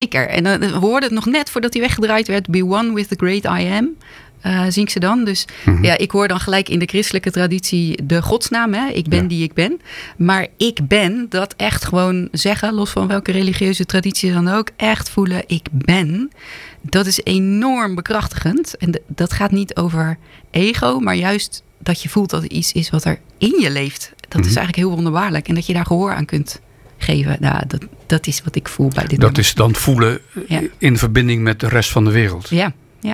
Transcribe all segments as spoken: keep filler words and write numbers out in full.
Zeker. En uh, we hoorden het nog net voordat hij weggedraaid werd. Be one with the great I am. Uh, zing ze dan. Dus mm-hmm. ja, ik hoor dan gelijk in de christelijke traditie de godsnaam. Hè? Ik ben ja. die ik ben. Maar ik ben, dat echt gewoon zeggen, los van welke religieuze traditie dan ook, echt voelen, ik ben. Dat is enorm bekrachtigend. En de, dat gaat niet over ego, maar juist dat je voelt dat er iets is wat er in je leeft. Dat mm-hmm. is eigenlijk heel wonderbaarlijk. En dat je daar gehoor aan kunt geven. Nou, dat, dat is wat ik voel bij dit Dat nummer. is dan voelen ja. in verbinding met de rest van de wereld. Ja, ja.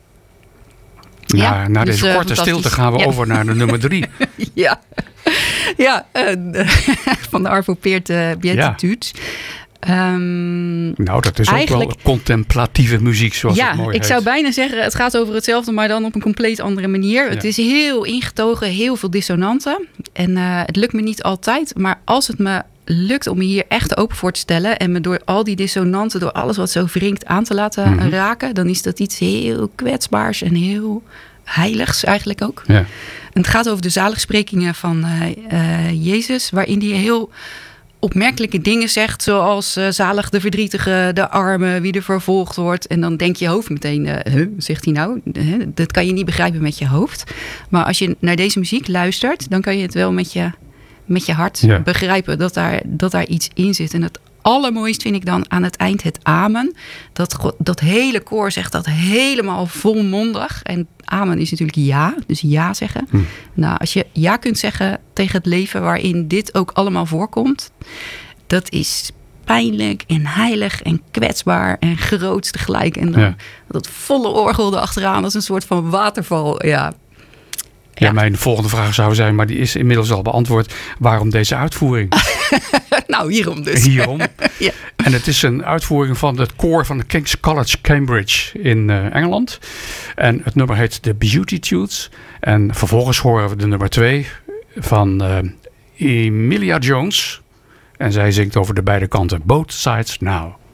Na, ja, na dus, deze uh, korte stilte gaan we ja. over naar de nummer drie. ja, ja uh, van de Arvo Pärt uh, Beatitudes. Ja. Um, nou, dat is ook wel contemplatieve muziek, zoals ja, het mooi ik heet. zou bijna zeggen, het gaat over hetzelfde, maar dan op een compleet andere manier. Ja. Het is heel ingetogen, heel veel dissonanten. En uh, het lukt me niet altijd, maar als het me lukt om me hier echt open voor te stellen en me door al die dissonanten, door alles wat zo wringt aan te laten mm-hmm. raken, dan is dat iets heel kwetsbaars en heel heiligs eigenlijk ook. Ja. En het gaat over de zaligsprekingen van uh, uh, Jezus, waarin hij heel opmerkelijke dingen zegt, zoals uh, zalig de verdrietige, de arme, wie er vervolgd wordt. En dan denk je hoofd meteen, uh, huh, zegt hij nou? Huh, dat kan je niet begrijpen met je hoofd. Maar als je naar deze muziek luistert, dan kan je het wel met je, met je hart ja. begrijpen dat daar, dat daar iets in zit. En het allermooist vind ik dan aan het eind het amen. Dat, dat hele koor zegt dat helemaal volmondig. En amen is natuurlijk ja, dus ja zeggen. Hm. Nou, als je ja kunt zeggen tegen het leven waarin dit ook allemaal voorkomt, dat is pijnlijk en heilig en kwetsbaar en groot tegelijk. En dan ja. dat volle orgel erachteraan als een soort van waterval. Ja. Ja, ja, mijn volgende vraag zou zijn, maar die is inmiddels al beantwoord. Waarom deze uitvoering? nou, hierom dus. Hierom. ja. En het is een uitvoering van het koor van de King's College Cambridge in uh, Engeland. En het nummer heet The Beatitudes. En vervolgens horen we de nummer twee van uh, Emilia Jones. En zij zingt over de beide kanten. Both Sides Now.